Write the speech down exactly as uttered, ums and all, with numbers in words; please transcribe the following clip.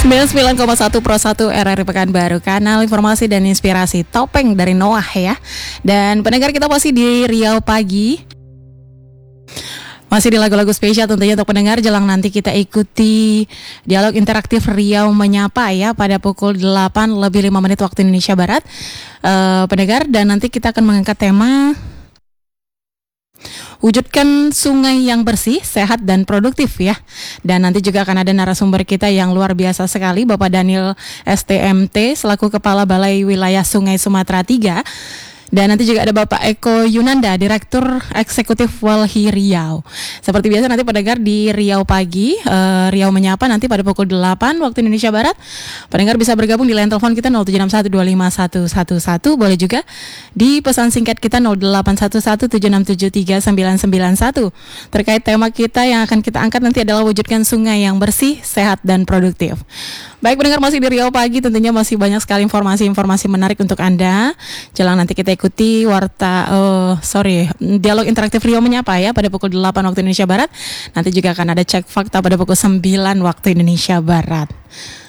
sembilan puluh sembilan koma satu Pro satu R R I Pekanbaru, kanal informasi dan inspirasi topeng dari Noah ya. Dan pendengar kita masih di Riau Pagi, masih di lagu-lagu spesial tentunya untuk pendengar. Jelang nanti kita ikuti dialog interaktif Riau Menyapa ya pada pukul delapan lebih lima menit waktu Indonesia Barat, uh, pendengar. Dan nanti kita akan mengangkat tema wujudkan sungai yang bersih, sehat dan produktif ya. Dan nanti juga akan ada narasumber kita yang luar biasa sekali, Bapak Daniel S T M T selaku Kepala Balai Wilayah Sungai Sumatera tiga. Dan nanti juga ada Bapak Eko Yunanda, Direktur Eksekutif Walhi Riau. Seperti biasa nanti pendengar di Riau Pagi, uh, Riau Menyapa nanti pada pukul delapan waktu Indonesia Barat. Pendengar bisa bergabung di line telepon kita nol tujuh enam satu dua lima satu satu satu. Boleh juga di pesan singkat kita nol delapan satu satu tujuh enam tujuh tiga sembilan sembilan satu. Terkait tema kita yang akan kita angkat nanti adalah wujudkan sungai yang bersih, sehat dan produktif. Baik pendengar, masih di Riau Pagi, tentunya masih banyak sekali informasi-informasi menarik untuk Anda. Jelang nanti kita ikuti warta, uh, sorry, dialog interaktif Riau Menyapa ya pada pukul delapan waktu Indonesia Barat. Nanti juga akan ada cek fakta pada pukul sembilan waktu Indonesia Barat.